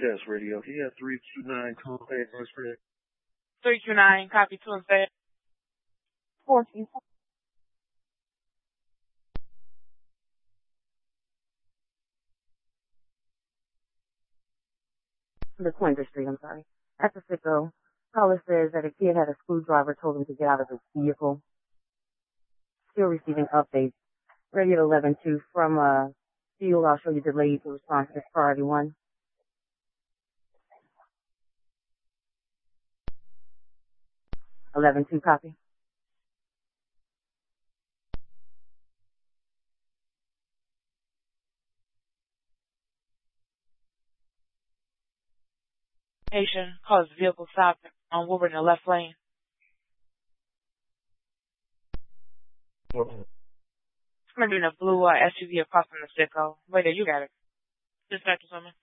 Desk Radio. He had 329 Tuesday, first grade. 329, copy Tuesday. 14. The Quinter Street, I'm sorry. At the Sicko, caller says that a kid had a screwdriver, told him to get out of his vehicle. Still receiving updates. Radio 11-2 from Field. I'll show you delayed response to priority 1. Eleven two, copy. Patient caused vehicle stop on Woodward in the left lane. It's going to be in a blue SUV across from the Sicko. Wait, there, you got it. Dispatch or something.